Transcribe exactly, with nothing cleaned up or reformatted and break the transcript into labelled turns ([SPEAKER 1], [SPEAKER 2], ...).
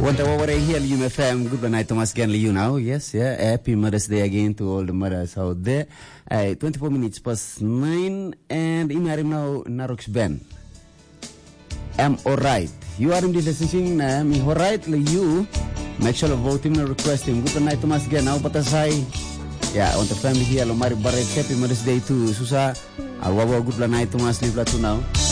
[SPEAKER 1] Want to over here, U F M. Good night, Thomas Ganley. You know, yes, yeah. Happy Mother's Day again to all the mothers out there. Uh, twenty-four minutes past nine, and in our now Narox Ben. I'm alright. You are in this decision. I'm alright. You make sure of voting and requesting. Good night, Thomas Gan. Now, but as I, yeah, on the family here, Lomari Barret. Happy Mother's Day to Susa. Awawa. Good night, Thomas. Live to now.